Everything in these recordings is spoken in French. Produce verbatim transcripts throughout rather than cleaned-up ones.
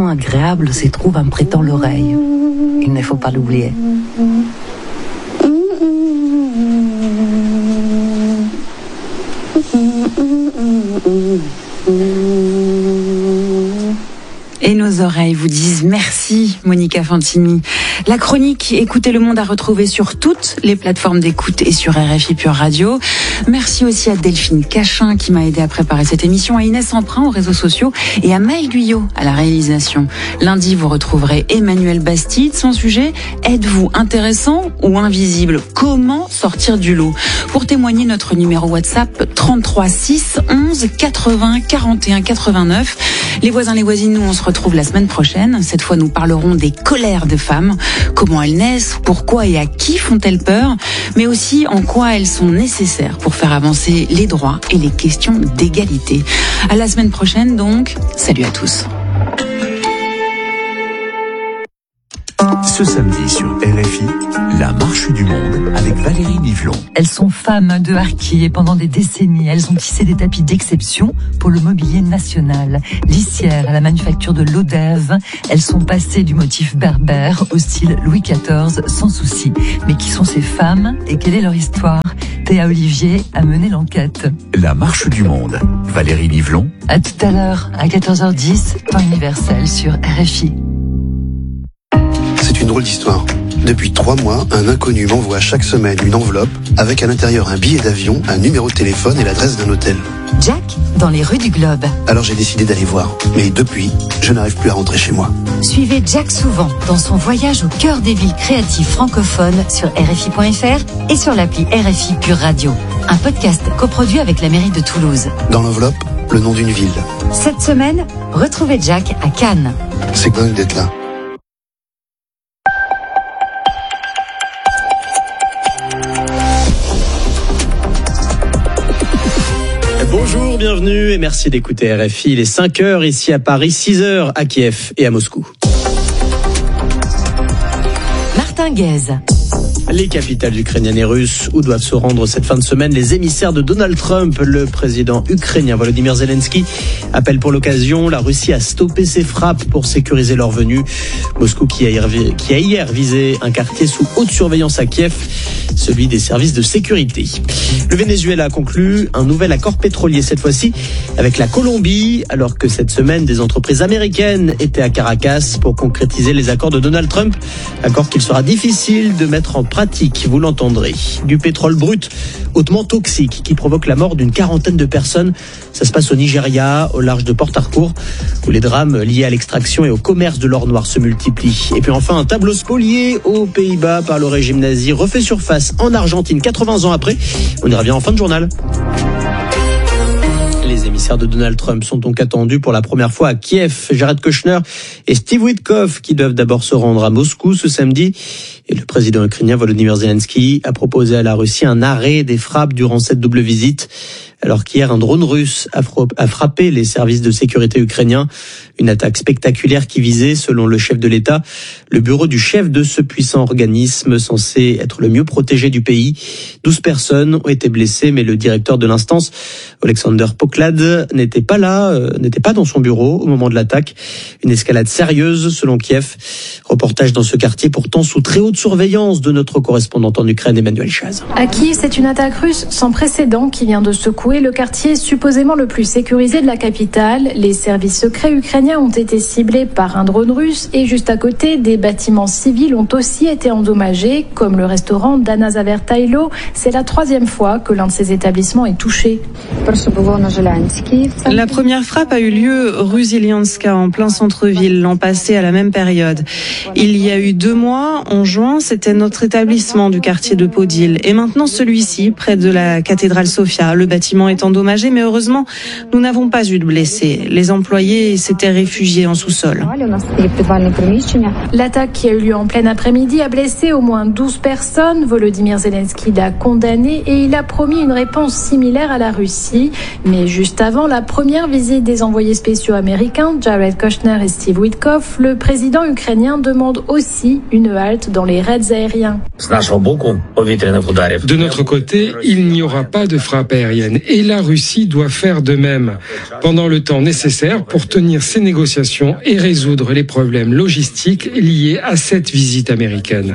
moment agréable se trouve en prêtant l'oreille. Il ne faut pas l'oublier. Et nos oreilles vous disent merci, Monica Fantini. La chronique Écoutez le monde à retrouver sur toutes les plateformes d'écoute et sur R F I Pure Radio. Merci aussi à Delphine Cachin qui m'a aidé à préparer cette émission, à Inès Emprunt aux réseaux sociaux et à Maël Guyot à la réalisation. Lundi, vous retrouverez Emmanuel Bastide. Son sujet, êtes-vous intéressant ou invisible? Comment sortir du lot? Pour témoigner, notre numéro WhatsApp trente-trois six onze quatre-vingts quarante et un quatre-vingt-neuf. Les voisins, les voisines, nous on se retrouve la semaine prochaine. Cette fois, nous parlerons des colères de femmes, comment elles naissent, pourquoi et à qui font-elles peur, mais aussi en quoi elles sont nécessaires pour faire avancer les droits et les questions d'égalité. À la semaine prochaine donc, salut à tous. Ce samedi sur R F I, la marche du monde avec Valérie Nivelon. Elles sont femmes de harki et pendant des décennies, elles ont tissé des tapis d'exception pour le mobilier national. Lissières à la manufacture de l'Odève, elles sont passées du motif berbère au style Louis quatorze sans souci. Mais qui sont ces femmes et quelle est leur histoire? Théa Olivier a mené l'enquête. La marche du monde, Valérie Nivelon. À tout à l'heure, à quatorze heures dix, temps universel sur R F I. C'est une drôle d'histoire. Depuis trois mois, un inconnu m'envoie chaque semaine une enveloppe avec à l'intérieur un billet d'avion, un numéro de téléphone et l'adresse d'un hôtel. Jack, dans les rues du Globe. Alors j'ai décidé d'aller voir. Mais depuis, je n'arrive plus à rentrer chez moi. Suivez Jack souvent dans son voyage au cœur des villes créatives francophones sur R F I point F R et sur l'appli R F I Pure Radio. Un podcast coproduit avec la mairie de Toulouse. Dans l'enveloppe, le nom d'une ville. Cette semaine, retrouvez Jack à Cannes. C'est dingue d'être là. Bonjour, bienvenue et merci d'écouter R F I. Il est cinq heures ici à Paris, six heures à Kiev et à Moscou. Martin Guez. Les capitales ukrainiennes et russes, où doivent se rendre cette fin de semaine les émissaires de Donald Trump. Le président ukrainien Volodymyr Zelensky appelle pour l'occasion la Russie à stopper ses frappes pour sécuriser leur venue. Moscou qui a hier, qui a hier visé un quartier sous haute surveillance à Kiev, celui des services de sécurité. Le Venezuela a conclu un nouvel accord pétrolier, cette fois-ci avec la Colombie, alors que cette semaine des entreprises américaines étaient à Caracas pour concrétiser les accords de Donald Trump, accord qu'il sera difficile de mettre en pratique, vous l'entendrez. Du pétrole brut hautement toxique qui provoque la mort d'une quarantaine de personnes. Ça se passe au Nigeria, au large de Port Harcourt, où les drames liés à l'extraction et au commerce de l'or noir se multiplient. Et puis enfin, un tableau spolié aux Pays-Bas par le régime nazi refait surface en Argentine quatre-vingts ans après. On y revient en fin de journal. Les émissaires de Donald Trump sont donc attendus pour la première fois à Kiev. Jared Kushner et Steve Witkoff qui doivent d'abord se rendre à Moscou ce samedi. Et le président ukrainien Volodymyr Zelensky a proposé à la Russie un arrêt des frappes durant cette double visite. Alors qu'hier, un drone russe a frappé les services de sécurité ukrainiens. Une attaque spectaculaire qui visait, selon le chef de l'État, le bureau du chef de ce puissant organisme censé être le mieux protégé du pays. Douze personnes ont été blessées, mais le directeur de l'instance, Alexander Poklad, n'était pas là, euh, n'était pas dans son bureau au moment de l'attaque. Une escalade sérieuse, selon Kiev. Reportage dans ce quartier pourtant sous très haute surveillance de notre correspondante en Ukraine, Emmanuel Chaz. À Kiev, c'est une attaque russe sans précédent qui vient de secouer le quartier supposément le plus sécurisé de la capitale. Les services secrets ukrainiens ont été ciblés par un drone russe et juste à côté, des bâtiments civils ont aussi été endommagés, comme le restaurant d'Anna Zavertailo. C'est la troisième fois que l'un de ces établissements est touché. La première frappe a eu lieu rue Zilianska, en plein centre-ville, l'an passé à la même période. Il y a eu deux mois, en juin, c'était notre établissement du quartier de Podil. Et maintenant celui-ci, près de la cathédrale Sofia. Le bâtiment est endommagé, mais heureusement, nous n'avons pas eu de blessés. Les employés s'étaient réfugiés en sous-sol. L'attaque qui a eu lieu en plein après-midi a blessé au moins douze personnes. Volodymyr Zelensky l'a condamné et il a promis une réponse similaire à la Russie. Mais juste avant la première visite des envoyés spéciaux américains, Jared Kushner et Steve Witkoff, le président ukrainien demande aussi une halte dans les les raids aériens. De notre côté, il n'y aura pas de frappe aérienne et la Russie doit faire de même pendant le temps nécessaire pour tenir ces négociations et résoudre les problèmes logistiques liés à cette visite américaine.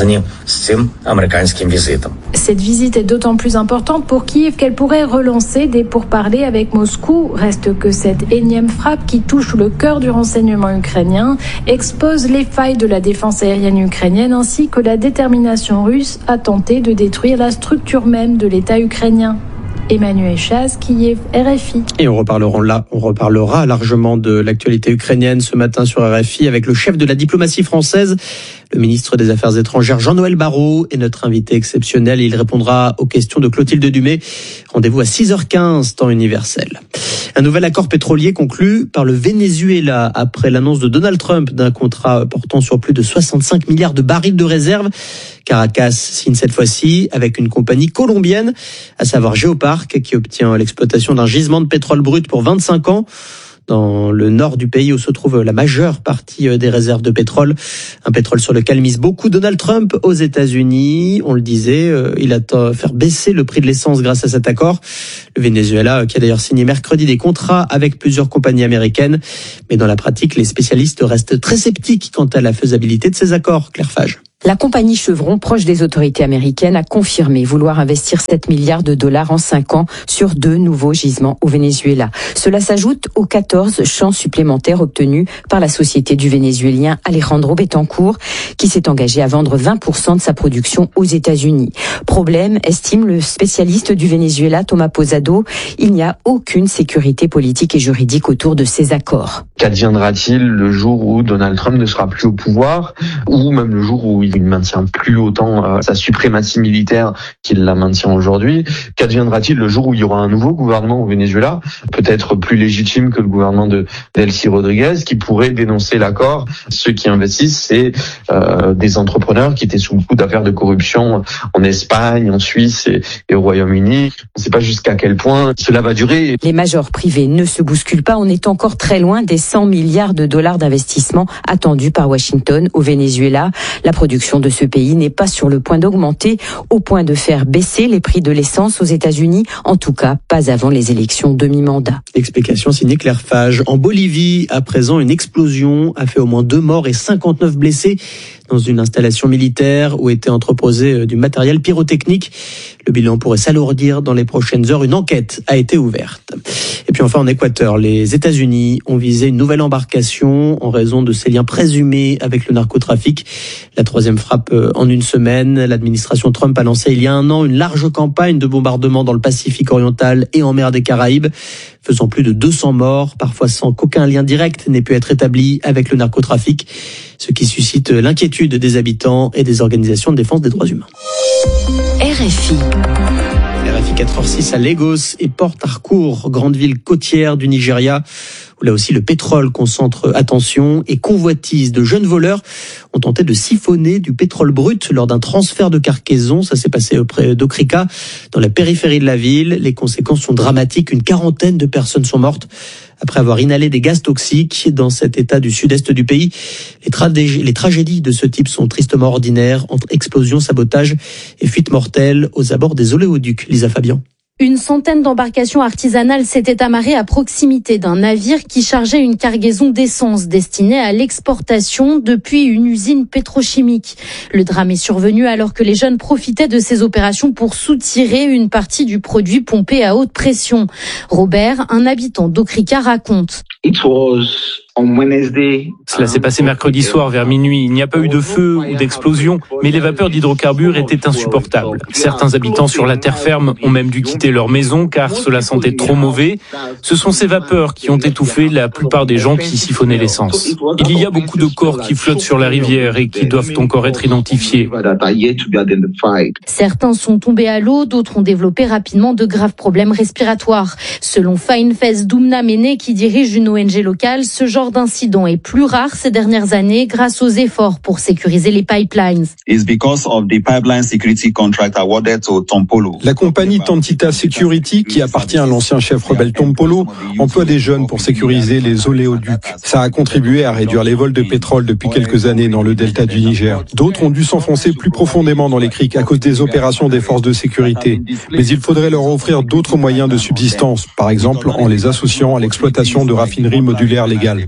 Cette visite est d'autant plus importante pour Kiev qu'elle pourrait relancer des pourparlers avec Moscou. Reste que cette énième frappe qui touche le cœur du renseignement ukrainien expose les failles de la défense aérienne ukrainienne ainsi que la détermination russe à tenter de détruire la structure même de l'État ukrainien. Emmanuel Chaz, Kiev, R F I. Et on reparlera, là, on reparlera largement de l'actualité ukrainienne ce matin sur R F I avec le chef de la diplomatie française, le ministre des Affaires étrangères Jean-Noël Barrot est notre invité exceptionnel. Il répondra aux questions de Clotilde Dumay. Rendez-vous à six heures quinze, temps universel. Un nouvel accord pétrolier conclu par le Venezuela après l'annonce de Donald Trump d'un contrat portant sur plus de soixante-cinq milliards de barils de réserve. Caracas signe cette fois-ci avec une compagnie colombienne, à savoir Géoparc, qui obtient l'exploitation d'un gisement de pétrole brut pour vingt-cinq ans. Dans le nord du pays où se trouve la majeure partie des réserves de pétrole. Un pétrole sur lequel mise beaucoup Donald Trump aux États-Unis. On le disait, il attend faire baisser le prix de l'essence grâce à cet accord. Le Venezuela qui a d'ailleurs signé mercredi des contrats avec plusieurs compagnies américaines. Mais dans la pratique, les spécialistes restent très sceptiques quant à la faisabilité de ces accords. Claire Fage. La compagnie Chevron, proche des autorités américaines, a confirmé vouloir investir sept milliards de dollars en cinq ans sur deux nouveaux gisements au Venezuela. Cela s'ajoute aux quatorze champs supplémentaires obtenus par la société du Vénézuélien Alejandro Betancourt, qui s'est engagé à vendre vingt pour cent de sa production aux États-Unis. Problème, estime le spécialiste du Venezuela Thomas Posado, il n'y a aucune sécurité politique et juridique autour de ces accords. Qu'adviendra-t-il le jour où Donald Trump ne sera plus au pouvoir, ou même le jour où il ne maintient plus autant euh, sa suprématie militaire qu'il la maintient aujourd'hui? Qu'adviendra-t-il le jour où il y aura un nouveau gouvernement au Venezuela, peut-être plus légitime que le gouvernement de Delcy Rodriguez, qui pourrait dénoncer l'accord? Ceux qui investissent, c'est euh, des entrepreneurs qui étaient sous le coup d'affaires de corruption en Espagne, en Suisse et, et au Royaume-Uni. On ne sait pas jusqu'à quel point cela va durer. Les majors privés ne se bousculent pas. On est encore très loin des cent milliards de dollars d'investissement attendus par Washington au Venezuela. La production de ce pays n'est pas sur le point d'augmenter, au point de faire baisser les prix de l'essence aux États-Unis, en tout cas pas avant les élections demi-mandat. Explication signée Claire Fage. En Bolivie, à présent, une explosion a fait au moins deux morts et cinquante-neuf blessés dans une installation militaire où était entreposé du matériel pyrotechnique. Le bilan pourrait s'alourdir dans les prochaines heures. Une enquête a été ouverte. Et puis enfin, en Équateur, les États-Unis ont visé une nouvelle embarcation en raison de ses liens présumés avec le narcotrafic. La troisième frappe en une semaine. L'administration Trump a lancé il y a un an une large campagne de bombardement dans le Pacifique oriental et en mer des Caraïbes, faisant plus de deux cents morts, parfois sans qu'aucun lien direct n'ait pu être établi avec le narcotrafic, ce qui suscite l'inquiétude des habitants et des organisations de défense des droits humains. R F I. R F I quatre heures six à Lagos et Port Harcourt, grande ville côtière du Nigeria, où là aussi le pétrole concentre attention et convoitise. De jeunes voleurs ont tenté de siphonner du pétrole brut lors d'un transfert de cargaison. Ça s'est passé auprès d'Okrika, dans la périphérie de la ville. Les conséquences sont dramatiques. Une quarantaine de personnes sont mortes après avoir inhalé des gaz toxiques dans cet état du sud-est du pays. Les, tragédies, les tragédies de ce type sont tristement ordinaires, entre explosions, sabotages et fuites mortelles aux abords des oléoducs. Lisa Fabian. Une centaine d'embarcations artisanales s'étaient amarrées à proximité d'un navire qui chargeait une cargaison d'essence destinée à l'exportation depuis une usine pétrochimique. Le drame est survenu alors que les jeunes profitaient de ces opérations pour soutirer une partie du produit pompé à haute pression. Robert, un habitant d'Okrika, raconte. Cela s'est passé mercredi soir vers minuit. Il n'y a pas eu de feu ou d'explosion, mais les vapeurs d'hydrocarbures étaient insupportables. Certains habitants sur la terre ferme ont même dû quitter leur maison car cela sentait trop mauvais. Ce sont ces vapeurs qui ont étouffé la plupart des gens qui siphonnaient l'essence. Il y a beaucoup de corps qui flottent sur la rivière et qui doivent encore être identifiés. Certains sont tombés à l'eau, d'autres ont développé rapidement de graves problèmes respiratoires. Selon Fine Face Doumna Mene, qui dirige une O N G locale, ce genre genre d'incident est plus rare ces dernières années grâce aux efforts pour sécuriser les pipelines. La compagnie Tantita Security, qui appartient à l'ancien chef rebelle Tom Polo, emploie des jeunes pour sécuriser les oléoducs. Ça a contribué à réduire les vols de pétrole depuis quelques années dans le delta du Niger. D'autres ont dû s'enfoncer plus profondément dans les criques à cause des opérations des forces de sécurité. Mais il faudrait leur offrir d'autres moyens de subsistance, par exemple en les associant à l'exploitation de raffineries modulaires légales.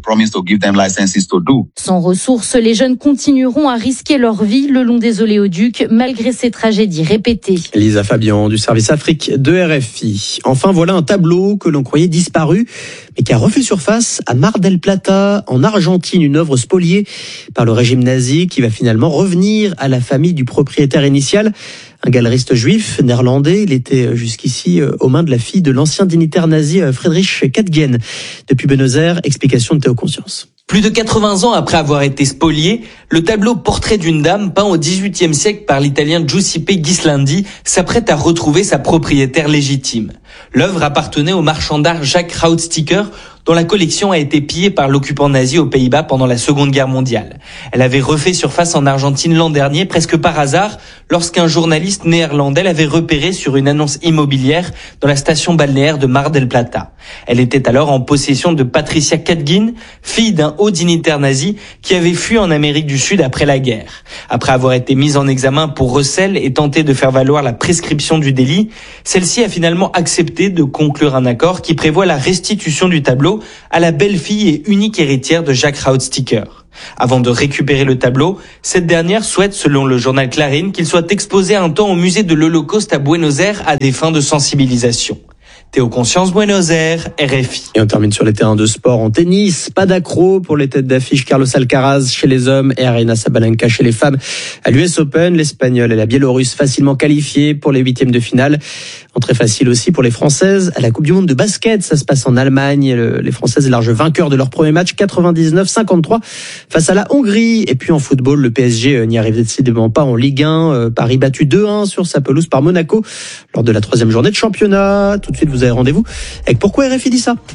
Sans ressources, les jeunes continueront à risquer leur vie le long des oléoducs malgré ces tragédies répétées. Lisa Fabian du service Afrique de R F I. Enfin, voilà un tableau que l'on croyait disparu, mais qui a refait surface à Mar del Plata, en Argentine, une œuvre spoliée par le régime nazi qui va finalement revenir à la famille du propriétaire initial. Un galeriste juif néerlandais, il était jusqu'ici aux mains de la fille de l'ancien dignitaire nazi Friedrich Kattgen. Depuis Buenos Aires, explication de Théo Conscience. Plus de quatre-vingts ans après avoir été spolié, le tableau Portrait d'une dame peint au dix-huitième siècle par l'italien Giuseppe Ghislandi s'apprête à retrouver sa propriétaire légitime. L'œuvre appartenait au marchand d'art Jacques Rautsticker, dont la collection a été pillée par l'occupant nazi aux Pays-Bas pendant la Seconde Guerre mondiale. Elle avait refait surface en Argentine l'an dernier, presque par hasard, lorsqu'un journaliste néerlandais l'avait repérée sur une annonce immobilière dans la station balnéaire de Mar del Plata. Elle était alors en possession de Patricia Kattgen, fille d'un haut dignitaire nazi qui avait fui en Amérique du Sud après la guerre. Après avoir été mise en examen pour recel et tenté de faire valoir la prescription du délit, celle-ci a finalement accepté de conclure un accord qui prévoit la restitution du tableau à la belle-fille et unique héritière de Jacques Rautsticker. Avant de récupérer le tableau, cette dernière souhaite, selon le journal Clarín, qu'il soit exposé un temps au musée de l'Holocauste à Buenos Aires à des fins de sensibilisation. Théo Conscience, Buenos Aires, R F I. Et on termine sur les terrains de sport en tennis. Pas d'accro pour les têtes d'affiche Carlos Alcaraz chez les hommes et Aryna Sabalenka chez les femmes. À l'U S Open, l'Espagnol et la Biélorusse facilement qualifiés pour les huitièmes de finale. Entrée facile aussi pour les Françaises à la Coupe du Monde de basket. Ça se passe en Allemagne. Le, les Françaises larges vainqueurs de leur premier match, quatre-vingt-dix-neuf cinquante-trois face à la Hongrie. Et puis en football, le P S G n'y arrive décidément pas en Ligue un. Euh, Paris battu deux un sur sa pelouse par Monaco lors de la troisième journée de championnat. Tout de suite, vous avez rendez-vous avec Pourquoi R F I dit ça.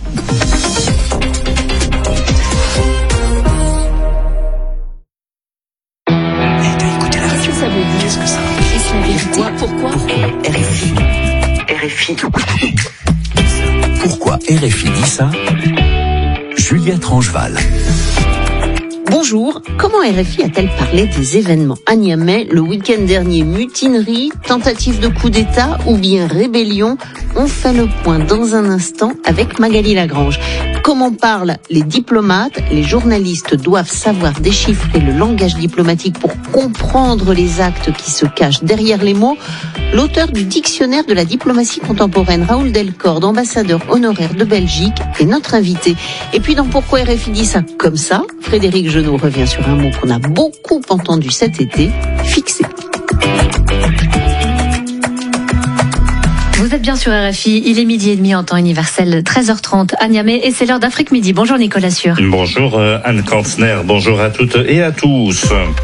Qu'est-ce que ça Pourquoi, pourquoi, pourquoi R F I R F I Pourquoi R F I dit ça Juliette Rangeval. Bonjour, comment R F I a-t-elle parlé des événements à Niamey le week-end dernier? Mutinerie, tentative de coup d'État ou bien rébellion? On fait le point dans un instant avec Magali Lagrange. Comment parlent les diplomates? Les journalistes doivent savoir déchiffrer le langage diplomatique pour comprendre les actes qui se cachent derrière les mots. L'auteur du dictionnaire de la diplomatie contemporaine, Raoul Delcorde, ambassadeur honoraire de Belgique, est notre invité. Et puis dans Pourquoi R F I dit ça comme ça, Frédéric Genot revient sur un mot qu'on a beaucoup entendu cet été, fixé. Vous êtes bien sur R F I, il est midi et demi en temps universel, treize heures trente à Niamey et c'est l'heure d'Afrique Midi. Bonjour Nicolas Sûr. Bonjour Anne Kantner, bonjour à toutes et à tous.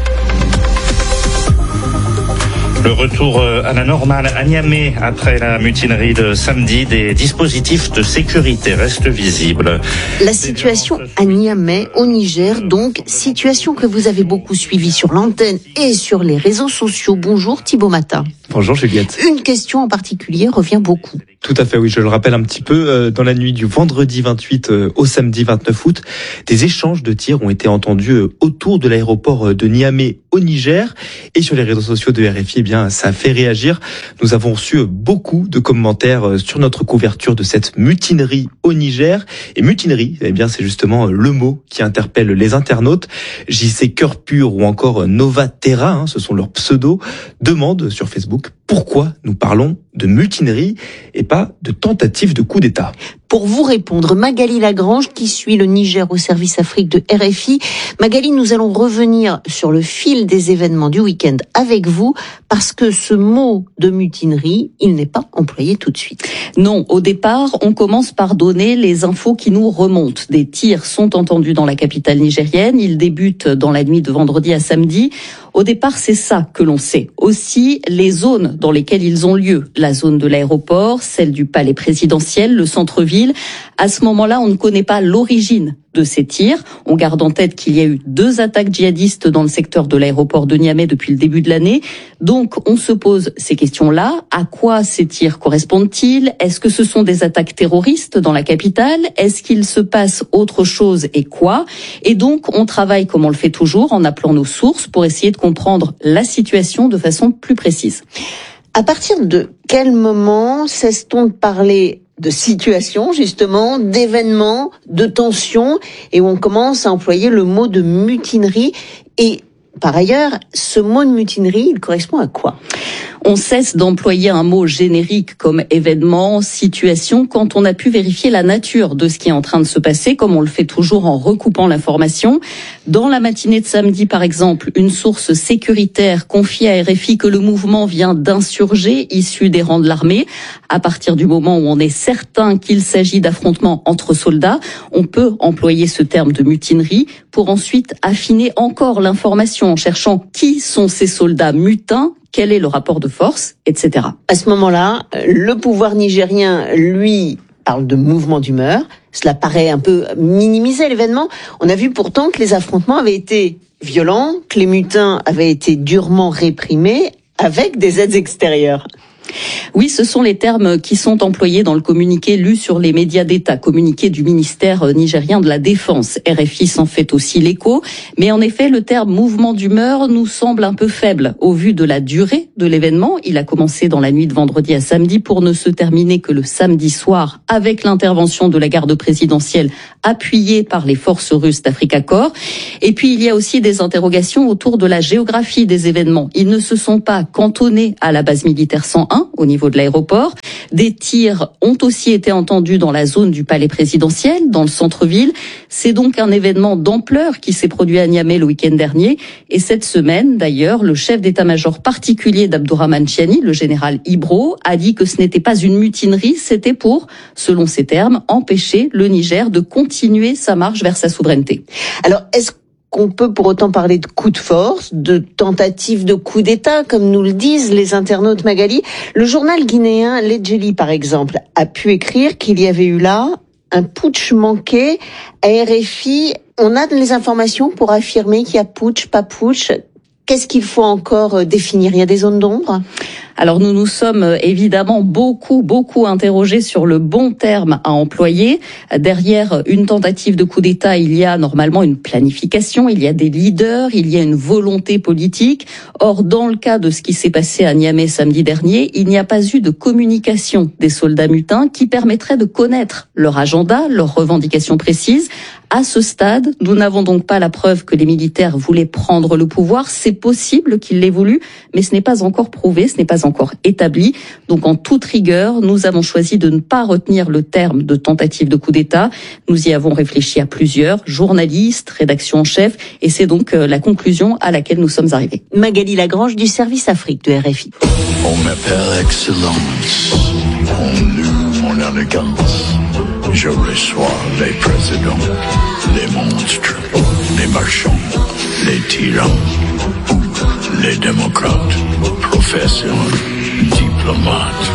Le retour à la normale à Niamey après la mutinerie de samedi, des dispositifs de sécurité restent visibles. La situation à Niamey, au Niger, donc, situation que vous avez beaucoup suivie sur l'antenne et sur les réseaux sociaux. Bonjour Thibaut Mata. Bonjour Juliette. Une question en particulier revient beaucoup. Tout à fait, oui, je le rappelle un petit peu, euh, dans la nuit du vendredi vingt-huit euh, au samedi vingt-neuf août, des échanges de tirs ont été entendus euh, autour de l'aéroport de Niamey au Niger, et sur les réseaux sociaux de R F I, eh bien, ça a fait réagir. Nous avons reçu euh, beaucoup de commentaires euh, sur notre couverture de cette mutinerie au Niger, et mutinerie, eh bien, c'est justement euh, le mot qui interpelle les internautes. J C Cœur Pur ou encore euh, Nova Terra, hein, ce sont leurs pseudos, demandent sur Facebook pourquoi nous parlons de mutinerie et pas de tentative de coup d'État. Pour vous répondre, Magali Lagrange, qui suit le Niger au service Afrique de R F I. Magali, nous allons revenir sur le fil des événements du week-end avec vous, parce que ce mot de mutinerie, il n'est pas employé tout de suite. Non, au départ, on commence par donner les infos qui nous remontent. Des tirs sont entendus dans la capitale nigérienne, ils débutent dans la nuit de vendredi à samedi. Au départ, c'est ça que l'on sait. Aussi, les zones dans lesquelles ils ont lieu. La zone de l'aéroport, celle du palais présidentiel, le centre-ville. À ce moment-là, on ne connaît pas l'origine de ces tirs. On garde en tête qu'il y a eu deux attaques djihadistes dans le secteur de l'aéroport de Niamey depuis le début de l'année. Donc, on se pose ces questions-là. À quoi ces tirs correspondent-ils? Est-ce que ce sont des attaques terroristes dans la capitale? Est-ce qu'il se passe autre chose et quoi? Et donc, on travaille comme on le fait toujours en appelant nos sources pour essayer de comprendre la situation de façon plus précise. À partir de quel moment cesse-t-on de parler de situation, justement, d'événements, de tensions, et où on commence à employer le mot de mutinerie? Et par ailleurs, ce mot de mutinerie, il correspond à quoi? On cesse d'employer un mot générique comme événement, situation, quand on a pu vérifier la nature de ce qui est en train de se passer, comme on le fait toujours en recoupant l'information. Dans la matinée de samedi, par exemple, une source sécuritaire confie à R F I que le mouvement vient d'insurgés issus des rangs de l'armée. À partir du moment où on est certain qu'il s'agit d'affrontements entre soldats, on peut employer ce terme de mutinerie pour ensuite affiner encore l'information en cherchant qui sont ces soldats mutins, quel est le rapport de force, et cetera. À ce moment-là, le pouvoir nigérien, lui, parle de mouvement d'humeur. Cela paraît un peu minimiser l'événement. On a vu pourtant que les affrontements avaient été violents, que les mutins avaient été durement réprimés avec des aides extérieures. Oui, ce sont les termes qui sont employés dans le communiqué lu sur les médias d'État, communiqué du ministère nigérien de la Défense. R F I s'en fait aussi l'écho, mais en effet, le terme mouvement d'humeur nous semble un peu faible au vu de la durée de l'événement. Il a commencé dans la nuit de vendredi à samedi pour ne se terminer que le samedi soir avec l'intervention de la garde présidentielle appuyée par les forces russes d'Africa Corps. Et puis, il y a aussi des interrogations autour de la géographie des événements. Ils ne se sont pas cantonnés à la base militaire cent un au niveau de l'aéroport. Des tirs ont aussi été entendus dans la zone du palais présidentiel, dans le centre-ville. C'est donc un événement d'ampleur qui s'est produit à Niamey le week-end dernier. Et cette semaine, d'ailleurs, le chef d'état-major particulier d'Abdourahmane Chiani, le général Ibro, a dit que ce n'était pas une mutinerie, c'était pour, selon ses termes, empêcher le Niger de continuer sa marche vers sa souveraineté. Alors, est-ce qu'on peut pour autant parler de coup de force, de tentative de coup d'État, comme nous le disent les internautes, Magali? Le journal guinéen L'Edjeli, par exemple, a pu écrire qu'il y avait eu là un putsch manqué. À R F I, on a les informations pour affirmer qu'il y a putsch, pas putsch. Qu'est-ce qu'il faut encore définir? Il y a des zones d'ombre? Alors nous nous sommes évidemment beaucoup, beaucoup interrogés sur le bon terme à employer. Derrière une tentative de coup d'État, il y a normalement une planification, il y a des leaders, il y a une volonté politique. Or, dans le cas de ce qui s'est passé à Niamey samedi dernier, il n'y a pas eu de communication des soldats mutins qui permettrait de connaître leur agenda, leurs revendications précises. À ce stade, nous n'avons donc pas la preuve que les militaires voulaient prendre le pouvoir. C'est possible qu'ils l'aient voulu, mais ce n'est pas encore prouvé, ce n'est pas encore établi. Donc en toute rigueur, nous avons choisi de ne pas retenir le terme de tentative de coup d'État. Nous y avons réfléchi à plusieurs, journalistes, rédaction en chef, et c'est donc la conclusion à laquelle nous sommes arrivés. Magali Lagrange du service Afrique de R F I. On m'appelle Excellence, on loue mon élégance. Je reçois les présidents, les monstres, les marchands, les tyrans, les démocrates, professeurs, diplomates.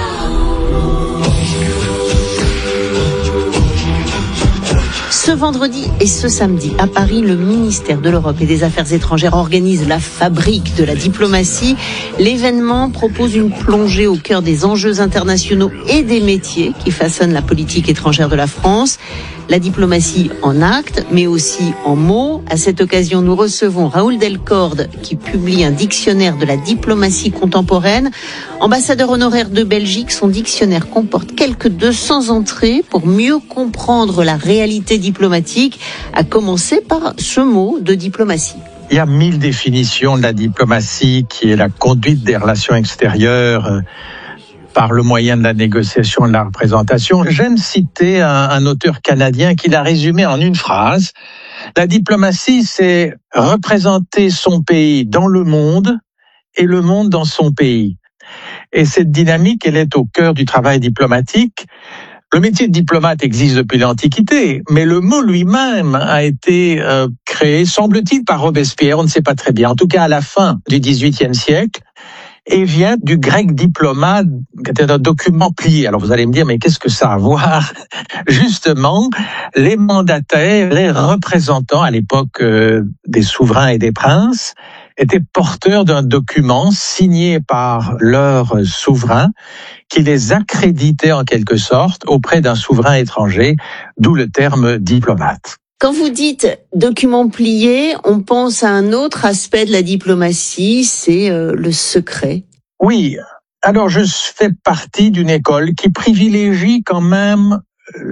Ce vendredi et ce samedi, à Paris, le ministère de l'Europe et des Affaires étrangères organise la fabrique de la diplomatie. L'événement propose une plongée au cœur des enjeux internationaux et des métiers qui façonnent la politique étrangère de la France. La diplomatie en actes, mais aussi en mots. À cette occasion, nous recevons Raoul Delcorde, qui publie un dictionnaire de la diplomatie contemporaine. Ambassadeur honoraire de Belgique, son dictionnaire comporte quelques deux cents entrées pour mieux comprendre la réalité diplomatique, à commencer par ce mot de diplomatie. Il y a mille définitions de la diplomatie, qui est la conduite des relations extérieures, euh, par le moyen de la négociation et de la représentation. J'aime citer un, un auteur canadien qui l'a résumé en une phrase. La diplomatie, c'est représenter son pays dans le monde et le monde dans son pays. Et cette dynamique, elle est au cœur du travail diplomatique. Le métier de diplomate existe depuis l'Antiquité, mais le mot lui-même a été euh, créé, semble-t-il, par Robespierre, on ne sait pas très bien, en tout cas à la fin du dix-huitième siècle. et vient du grec diploma, qui était un document plié. Alors vous allez me dire, mais qu'est-ce que ça a à voir? Justement, les mandataires, les représentants à l'époque euh, des souverains et des princes, étaient porteurs d'un document signé par leur souverain qui les accréditait en quelque sorte auprès d'un souverain étranger, d'où le terme diplomate. Quand vous dites document plié, on pense à un autre aspect de la diplomatie, c'est euh, le secret. Oui, alors je fais partie d'une école qui privilégie quand même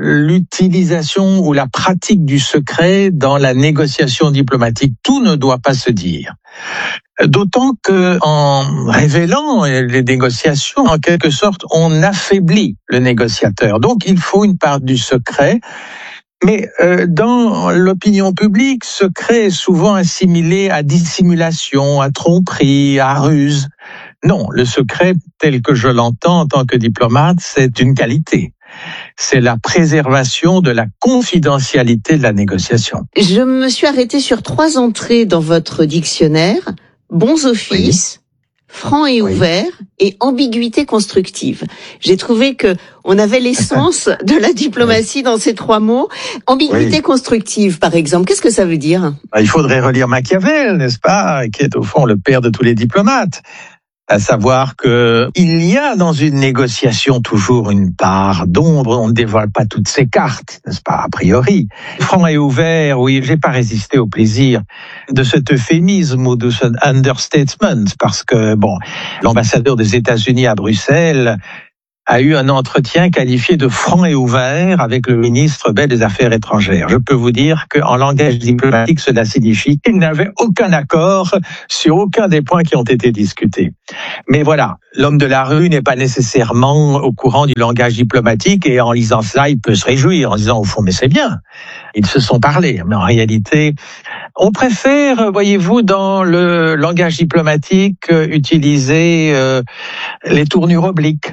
l'utilisation ou la pratique du secret dans la négociation diplomatique. Tout ne doit pas se dire. D'autant que, en révélant les négociations, en quelque sorte, on affaiblit le négociateur. Donc, il faut une part du secret. Mais euh, dans l'opinion publique, secret est souvent assimilé à dissimulation, à tromperie, à ruse. Non, le secret, tel que je l'entends en tant que diplomate, c'est une qualité. C'est la préservation de la confidentialité de la négociation. Je me suis arrêtée sur trois entrées dans votre dictionnaire. Bons offices, oui. franc et ouvert, oui. et ambiguïté constructive. J'ai trouvé que on avait l'essence de la diplomatie oui. dans ces trois mots. Ambiguïté oui. constructive, par exemple, qu'est-ce que ça veut dire? Il faudrait relire Machiavel, n'est-ce pas, qui est au fond le père de tous les diplomates. À savoir que il y a dans une négociation toujours une part d'ombre, on ne dévoile pas toutes ses cartes, n'est-ce pas, a priori. Franc et ouvert, oui, j'ai pas résisté au plaisir de cet euphémisme ou de ce understatement, parce que, bon, l'ambassadeur des États-Unis à Bruxelles a eu un entretien qualifié de franc et ouvert avec le ministre belge des Affaires étrangères. Je peux vous dire qu'en langage diplomatique, cela signifie qu'il n'avait aucun accord sur aucun des points qui ont été discutés. Mais voilà, l'homme de la rue n'est pas nécessairement au courant du langage diplomatique et en lisant cela, il peut se réjouir en disant au fond, mais c'est bien, ils se sont parlé. Mais en réalité, on préfère, voyez-vous, dans le langage diplomatique, utiliser euh, les tournures obliques.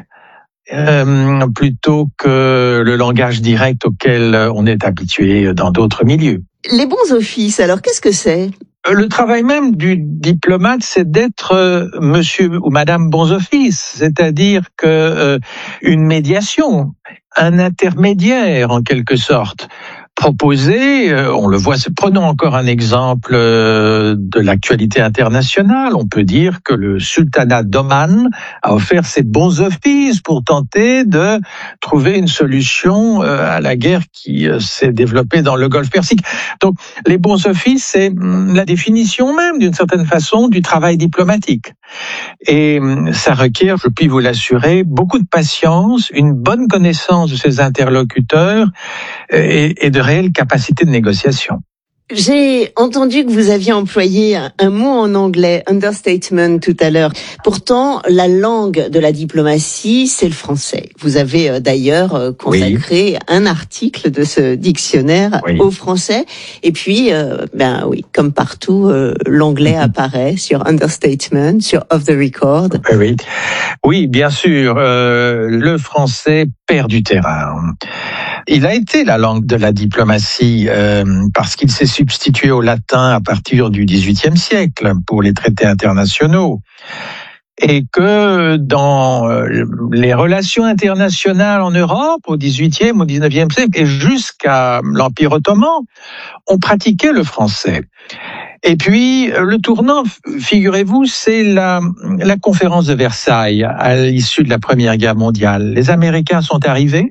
Euh, plutôt que le langage direct auquel on est habitué dans d'autres milieux. Les bons offices, alors qu'est-ce que c'est? Le travail même du diplomate, c'est d'être euh, monsieur ou madame bons offices, c'est-à-dire que euh, une médiation, un intermédiaire en quelque sorte, proposé, on le voit, prenons encore un exemple de l'actualité internationale, on peut dire que le sultanat d'Oman a offert ses bons offices pour tenter de trouver une solution à la guerre qui s'est développée dans le Golfe Persique. Donc les bons offices, c'est la définition même d'une certaine façon du travail diplomatique. Et ça requiert, je puis vous l'assurer, beaucoup de patience, une bonne connaissance de ses interlocuteurs et, et de réelle capacité de négociation. J'ai entendu que vous aviez employé un, un mot en anglais, understatement, tout à l'heure. Pourtant, la langue de la diplomatie, c'est le français. Vous avez euh, d'ailleurs euh, consacré oui. un article de ce dictionnaire oui. au français. Et puis, euh, ben oui, comme partout, euh, l'anglais mm-hmm. apparaît sur understatement, sur off the record. Oui, oui, bien sûr. Euh, le français perd du terrain. Il a été la langue de la diplomatie euh, parce qu'il s'est substitué au latin à partir du dix-huitième siècle pour les traités internationaux. Et que dans les relations internationales en Europe, au dix-huitième, au dix-neuvième siècle, et jusqu'à l'Empire ottoman, on pratiquait le français. Et puis, le tournant, figurez-vous, c'est la, la conférence de Versailles à l'issue de la Première Guerre mondiale. Les Américains sont arrivés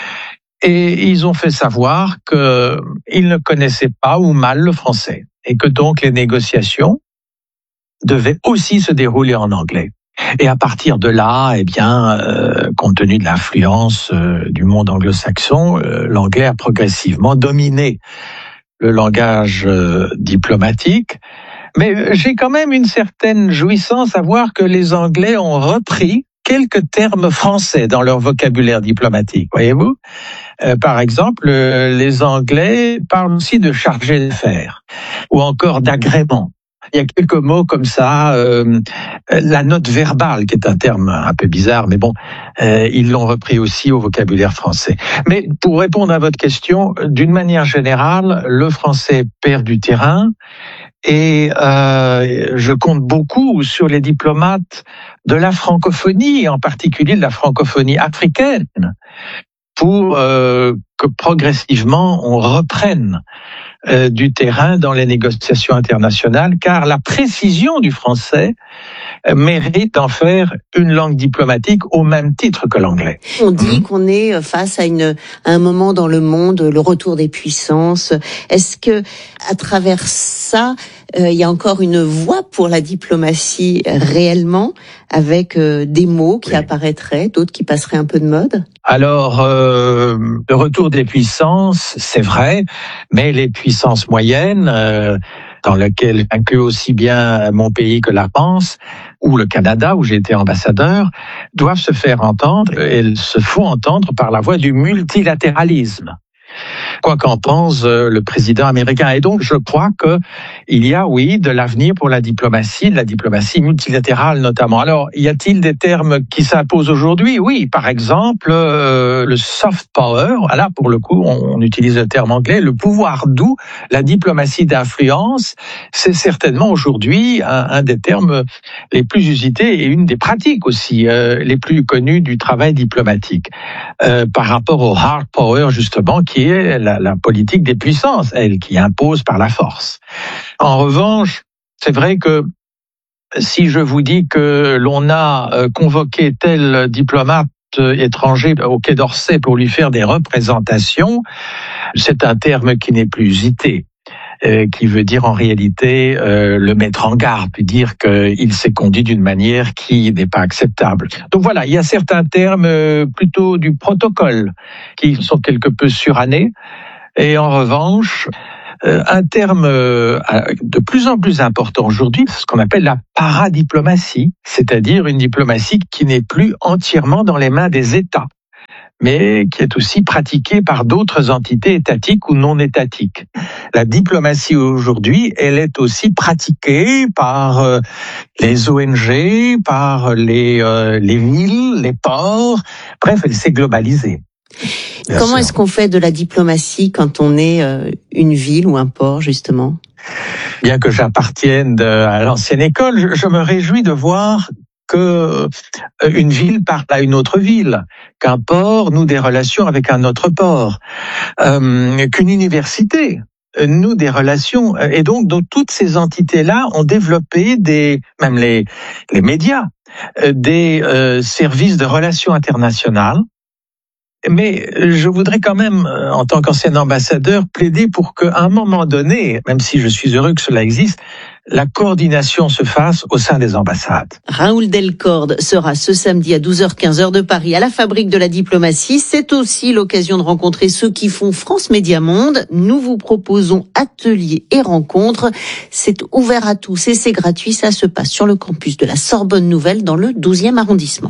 et ils ont fait savoir qu'ils ne connaissaient pas ou mal le français et que donc les négociations devaient aussi se dérouler en anglais. Et à partir de là, eh bien, euh, compte tenu de l'influence euh, du monde anglo-saxon, euh, l'anglais a progressivement dominé le langage euh, diplomatique. Mais j'ai quand même une certaine jouissance à voir que les Anglais ont repris quelques termes français dans leur vocabulaire diplomatique, voyez-vous. Euh, par exemple, euh, les Anglais parlent aussi de chargé d'affaires ou encore d'agrément. Il y a quelques mots comme ça, euh, la note verbale, qui est un terme un peu bizarre, mais bon, euh, ils l'ont repris aussi au vocabulaire français. Mais pour répondre à votre question, d'une manière générale, le français perd du terrain Et euh, je compte beaucoup sur les diplomates de la francophonie, en particulier de la francophonie africaine, pour euh, que progressivement on reprenne euh, du terrain dans les négociations internationales, car la précision du français euh, mérite d'en faire une langue diplomatique au même titre que l'anglais. On dit mmh. qu'on est face à, une, à un moment dans le monde, le retour des puissances. Est-ce que, à travers ça, il euh, y a encore une voie pour la diplomatie euh, réellement, avec euh, des mots qui oui. apparaîtraient, d'autres qui passeraient un peu de mode? Alors, euh, le retour des puissances, c'est vrai, mais les puissances moyennes, euh, dans lesquelles inclut aussi bien mon pays que la France, ou le Canada, où j'ai été ambassadeur, doivent se faire entendre, et elles se font entendre par la voie du multilatéralisme. Quoi qu'en pense euh, le président américain. Et donc, je crois que il y a, oui, de l'avenir pour la diplomatie, de la diplomatie multilatérale notamment. Alors, y a-t-il des termes qui s'imposent aujourd'hui? Oui, par exemple, euh, le soft power. Là, pour le coup, on, on utilise le terme anglais, le pouvoir doux, la diplomatie d'influence. C'est certainement aujourd'hui un, un des termes les plus usités et une des pratiques aussi euh, les plus connues du travail diplomatique. Euh, par rapport au hard power, justement, qui est la, la politique des puissances, elle, qui impose par la force. En revanche, c'est vrai que si je vous dis que l'on a convoqué tel diplomate étranger au Quai d'Orsay pour lui faire des représentations, c'est un terme qui n'est plus usité. Euh, qui veut dire en réalité euh, le mettre en garde, puis dire qu'il s'est conduit d'une manière qui n'est pas acceptable. Donc voilà, il y a certains termes euh, plutôt du protocole qui sont quelque peu surannés, et en revanche, euh, un terme euh, de plus en plus important aujourd'hui, c'est ce qu'on appelle la paradiplomatie, c'est-à-dire une diplomatie qui n'est plus entièrement dans les mains des États, mais qui est aussi pratiquée par d'autres entités étatiques ou non étatiques. La diplomatie aujourd'hui, elle est aussi pratiquée par euh, les O N G, par les, euh, les villes, les ports. Bref, elle s'est globalisée. Bien Comment sûr. Est-ce qu'on fait de la diplomatie quand on est euh, une ville ou un port, justement? Bien que j'appartienne à l'ancienne école, je, je me réjouis de voir que une ville parle à une autre ville, qu'un port noue des relations avec un autre port, euh, qu'une université noue des relations. Et donc, donc toutes ces entités-là ont développé des, même les, les médias, des euh, services de relations internationales. Mais je voudrais quand même, en tant qu'ancien ambassadeur, plaider pour qu'à un moment donné, même si je suis heureux que cela existe, la coordination se fasse au sein des ambassades. Raoul Delcorde sera ce samedi à douze heures quinze heure de Paris à la Fabrique de la Diplomatie. C'est aussi l'occasion de rencontrer ceux qui font France Média Monde. Nous vous proposons ateliers et rencontres. C'est ouvert à tous et c'est gratuit. Ça se passe sur le campus de la Sorbonne Nouvelle dans le douzième arrondissement.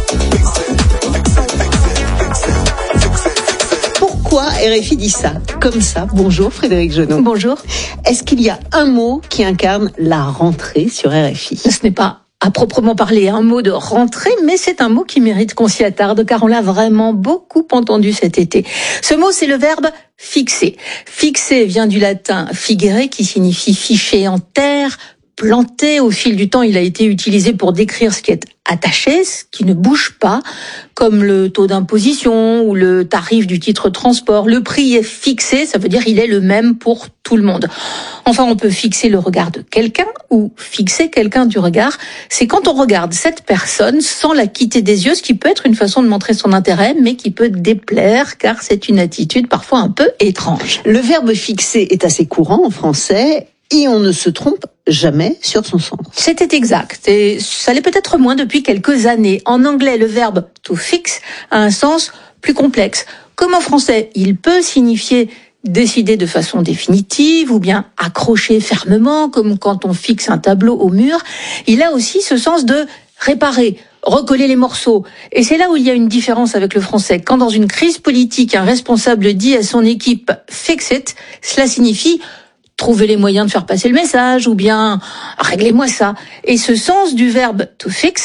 Pourquoi R F I dit ça? Comme ça. Bonjour Frédéric Genot. Bonjour. Est-ce qu'il y a un mot qui incarne la rentrée sur R F I? Ce n'est pas à proprement parler un mot de rentrée, mais c'est un mot qui mérite qu'on s'y attarde, car on l'a vraiment beaucoup entendu cet été. Ce mot, c'est le verbe fixer. Fixer vient du latin figere, qui signifie ficher en terre, planté. Au fil du temps, il a été utilisé pour décrire ce qui est attaché, ce qui ne bouge pas, comme le taux d'imposition ou le tarif du titre de transport. Le prix est fixé, ça veut dire il est le même pour tout le monde. Enfin, on peut fixer le regard de quelqu'un ou fixer quelqu'un du regard. C'est quand on regarde cette personne sans la quitter des yeux, ce qui peut être une façon de montrer son intérêt, mais qui peut déplaire, car c'est une attitude parfois un peu étrange. Le verbe fixer est assez courant en français, et on ne se trompe jamais sur son sens. C'était exact, et ça l'est peut-être moins depuis quelques années. En anglais, le verbe to fix a un sens plus complexe. Comme en français, il peut signifier décider de façon définitive ou bien accrocher fermement, comme quand on fixe un tableau au mur. Il a aussi ce sens de réparer, recoller les morceaux. Et c'est là où il y a une différence avec le français. Quand dans une crise politique, un responsable dit à son équipe « fix it », cela signifie trouver les moyens de faire passer le message ou bien réglez-moi ça. Et ce sens du verbe to fix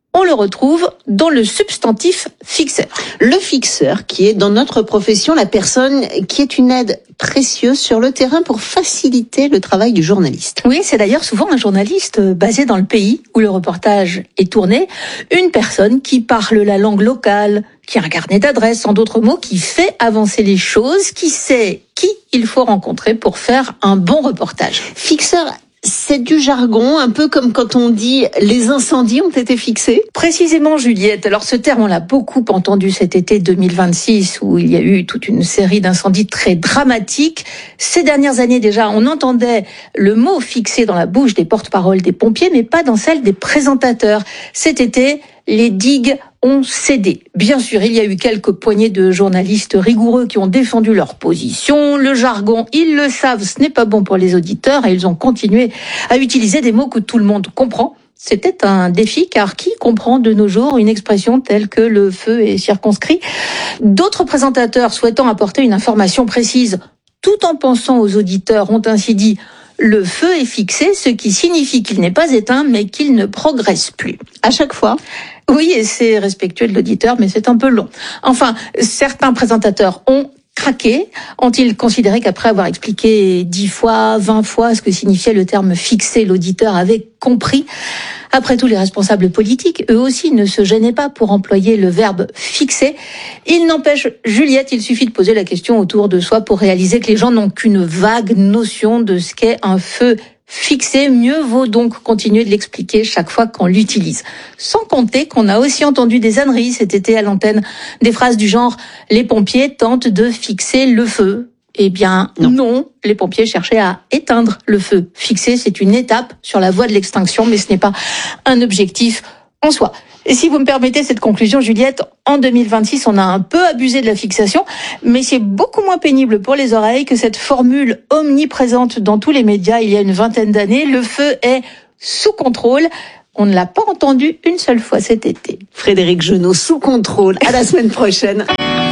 on le retrouve dans le substantif fixeur. Le fixeur, qui est dans notre profession la personne qui est une aide précieuse sur le terrain pour faciliter le travail du journaliste. Oui, c'est d'ailleurs souvent un journaliste basé dans le pays où le reportage est tourné, une personne qui parle la langue locale, qui a un carnet d'adresses, en d'autres mots, qui fait avancer les choses, qui sait qui il faut rencontrer pour faire un bon reportage. Fixeur, c'est du jargon, un peu comme quand on dit « les incendies ont été fixés ». Précisément, Juliette. Alors ce terme, on l'a beaucoup entendu cet été deux mille vingt-six, où il y a eu toute une série d'incendies très dramatiques. Ces dernières années déjà, on entendait le mot fixé dans la bouche des porte-paroles des pompiers, mais pas dans celle des présentateurs. Cet été, les digues ont cédé. Bien sûr, il y a eu quelques poignées de journalistes rigoureux qui ont défendu leur position. Le jargon, ils le savent, ce n'est pas bon pour les auditeurs et ils ont continué à utiliser des mots que tout le monde comprend. C'était un défi, car qui comprend de nos jours une expression telle que le feu est circonscrit? D'autres présentateurs souhaitant apporter une information précise, tout en pensant aux auditeurs, ont ainsi dit « le feu est fixé », ce qui signifie qu'il n'est pas éteint, mais qu'il ne progresse plus. À chaque fois? Oui, et c'est respectueux de l'auditeur, mais c'est un peu long. Enfin, certains présentateurs ont craqué. Ont-ils considéré qu'après avoir expliqué dix fois, vingt fois ce que signifiait le terme fixé, l'auditeur avait compris? Après tout, les responsables politiques, eux aussi, ne se gênaient pas pour employer le verbe fixer. Il n'empêche, Juliette, il suffit de poser la question autour de soi pour réaliser que les gens n'ont qu'une vague notion de ce qu'est un feu fixé. Mieux vaut donc continuer de l'expliquer chaque fois qu'on l'utilise. Sans compter qu'on a aussi entendu des âneries cet été à l'antenne, des phrases du genre « les pompiers tentent de fixer le feu ». Eh bien, non. non, les pompiers cherchaient à éteindre le feu. Fixer, c'est une étape sur la voie de l'extinction, mais ce n'est pas un objectif en soi. Et si vous me permettez cette conclusion, Juliette, en deux mille vingt-six, on a un peu abusé de la fixation, mais c'est beaucoup moins pénible pour les oreilles que cette formule omniprésente dans tous les médias il y a une vingtaine d'années. Le feu est sous contrôle. On ne l'a pas entendu une seule fois cet été. Frédéric Genot, sous contrôle. À la semaine prochaine.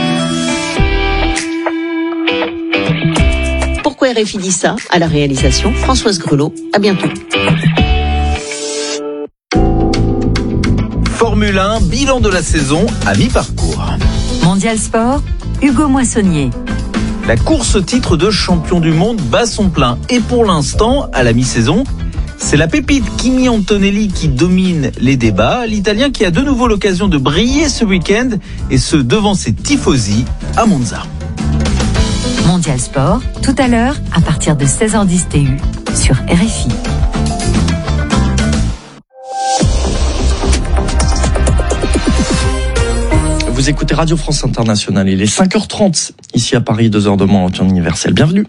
Pourquoi R F I dit ça? À la réalisation, Françoise Grelot. À bientôt. Formule un, bilan de la saison à mi-parcours. Mondial Sport, Hugo Moissonnier. La course au titre de champion du monde bat son plein. Et pour l'instant, à la mi-saison, c'est la pépite Kimi Antonelli qui domine les débats. L'Italien qui a de nouveau l'occasion de briller ce week-end, et ce devant ses tifosi à Monza. Mondial Sport, tout à l'heure, à partir de seize heures dix T U, sur R F I. Vous écoutez Radio France Internationale, il est cinq heures trente, ici à Paris, deux heures de moins en temps universel. Bienvenue.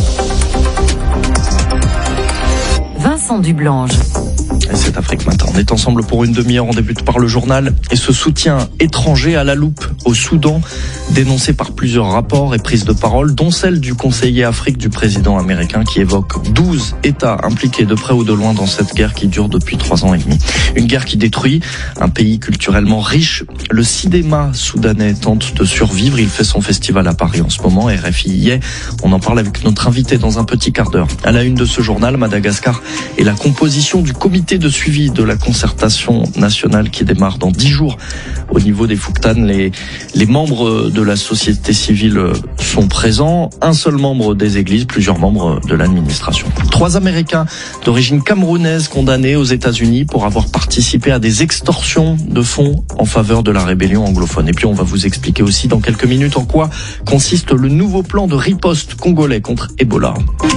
Vincent Dublange. Et c'est Afrique Matin. On est ensemble pour une demi-heure. On débute par le journal et ce soutien étranger à la loupe au Soudan, dénoncé par plusieurs rapports et prises de parole, dont celle du conseiller Afrique du président américain qui évoque douze États impliqués de près ou de loin dans cette guerre qui dure depuis trois ans et demi. Une guerre qui détruit un pays culturellement riche. Le cinéma soudanais tente de survivre. Il fait son festival à Paris en ce moment. R F I y est. On en parle avec notre invité dans un petit quart d'heure. À la une de ce journal, Madagascar et la composition du comité de suivi de la concertation nationale qui démarre dans dix jours au niveau des Fouktan. Les, les membres de la société civile sont présents, un seul membre des églises, plusieurs membres de l'administration. Trois Américains d'origine camerounaise condamnés aux États-Unis pour avoir participé à des extorsions de fonds en faveur de la rébellion anglophone. Et puis on va vous expliquer aussi dans quelques minutes en quoi consiste le nouveau plan de riposte congolais contre Ebola.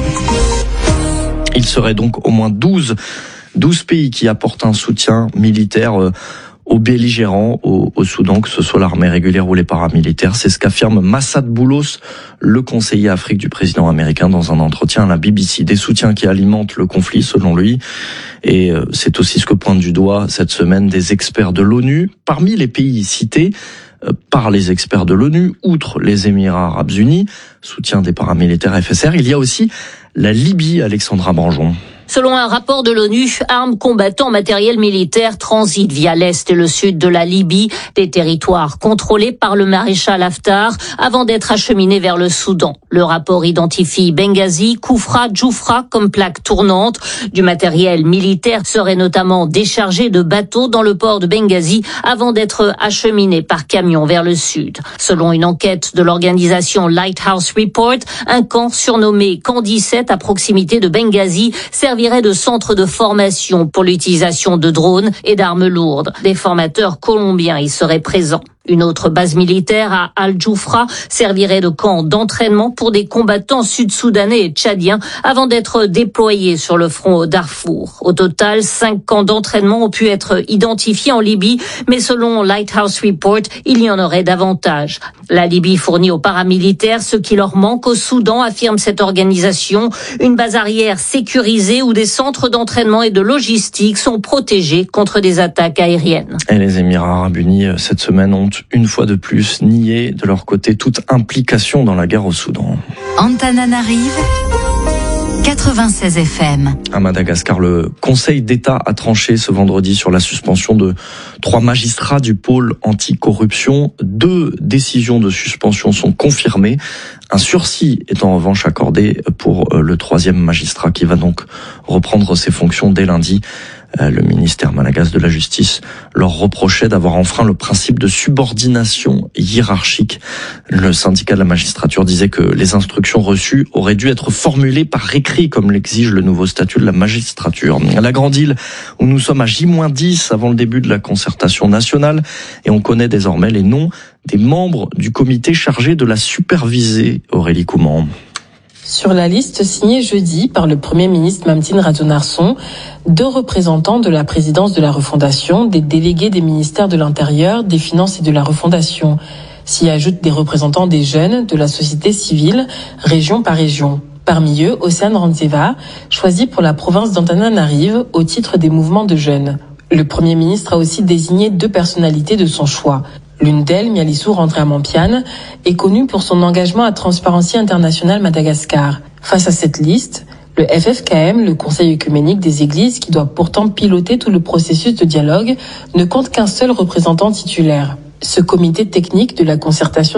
Il serait donc au moins douze douze pays qui apportent un soutien militaire aux belligérants au, au Soudan, que ce soit l'armée régulière ou les paramilitaires. C'est ce qu'affirme Massad Boulos, le conseiller Afrique du président américain, dans un entretien à la B B C. Des soutiens qui alimentent le conflit, selon lui. Et c'est aussi ce que pointent du doigt cette semaine des experts de l'ONU. Parmi les pays cités par les experts de l'ONU, outre les Émirats arabes unis, soutien des paramilitaires F S R, il y a aussi la Libye, Alexandra Branjon. Selon un rapport de l'ONU, armes, combattants, matériel militaire transitent via l'est et le sud de la Libye, des territoires contrôlés par le maréchal Haftar, avant d'être acheminés vers le Soudan. Le rapport identifie Benghazi, Koufra, Djoufra comme plaque tournante. Du matériel militaire serait notamment déchargé de bateaux dans le port de Benghazi avant d'être acheminé par camion vers le sud. Selon une enquête de l'organisation Lighthouse Report, un camp surnommé Camp dix-sept à proximité de Benghazi servirait de centre de formation pour l'utilisation de drones et d'armes lourdes. Des formateurs colombiens y seraient présents. Une autre base militaire à Al-Djoufra servirait de camp d'entraînement pour des combattants sud-soudanais et tchadiens avant d'être déployés sur le front au Darfour. Au total, cinq camps d'entraînement ont pu être identifiés en Libye, mais selon Lighthouse Report, il y en aurait davantage. La Libye fournit aux paramilitaires ce qui leur manque au Soudan, affirme cette organisation, une base arrière sécurisée où des centres d'entraînement et de logistique sont protégés contre des attaques aériennes. Et les Émirats arabes unis, cette semaine, ont une fois de plus nié de leur côté toute implication dans la guerre au Soudan. Antananarive, quatre-vingt-seize F M. À Madagascar, le Conseil d'État a tranché ce vendredi sur la suspension de trois magistrats du pôle anticorruption. Deux décisions de suspension sont confirmées. Un sursis est en revanche accordé pour le troisième magistrat qui va donc reprendre ses fonctions dès lundi. Le ministère malagasy de la Justice leur reprochait d'avoir enfreint le principe de subordination hiérarchique. Le syndicat de la magistrature disait que les instructions reçues auraient dû être formulées par écrit, comme l'exige le nouveau statut de la magistrature. La Grande Île, où nous sommes à J moins dix avant le début de la concertation nationale, et on connaît désormais les noms des membres du comité chargé de la superviser. Aurélie Couman. Sur la liste signée jeudi par le Premier ministre Mamtine Radzonarsson, deux représentants de la présidence de la refondation, des délégués des ministères de l'Intérieur, des Finances et de la refondation. S'y ajoutent des représentants des jeunes, de la société civile, région par région. Parmi eux, Océane Randzeva, choisi pour la province d'Antananarive au titre des mouvements de jeunes. Le Premier ministre a aussi désigné deux personnalités de son choix. L'une d'elles, Mialissou Randriamampiane, est connue pour son engagement à Transparency International Madagascar. Face à cette liste, le F F K M, le Conseil œcuménique des Églises, qui doit pourtant piloter tout le processus de dialogue, ne compte qu'un seul représentant titulaire. Ce comité technique de la concertation